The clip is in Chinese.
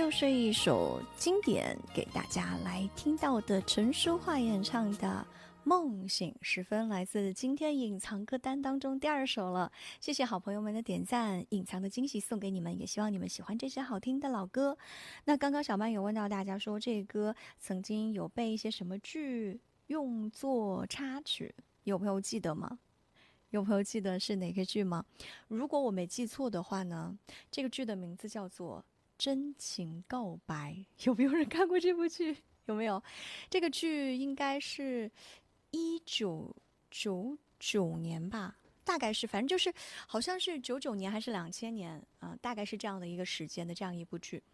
又是一首经典给大家来听到的陈淑桦演唱的梦醒时分，来自今天隐藏歌单当中第2首了。谢谢好朋友们的点赞，隐藏的惊喜送给你们，也希望你们喜欢这些好听的老歌。那刚刚小曼有问到大家说，这歌曾经有被一些什么剧用作插曲，有朋友记得吗？有朋友记得是哪个剧吗？如果我没记错的话呢，这个剧的名字叫做真情告白。有没有人看过这部剧？有没有？这个剧应该是1999年吧，大概是，反正就是好像是99年还是2000年大概是这样的一个时间的这样一部剧。